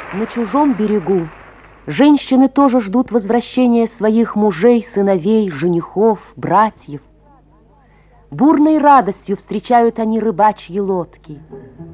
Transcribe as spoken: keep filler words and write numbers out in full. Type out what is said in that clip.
На чужом берегу женщины тоже ждут возвращения своих мужей, сыновей, женихов, братьев. Бурной радостью встречают они рыбачьи лодки.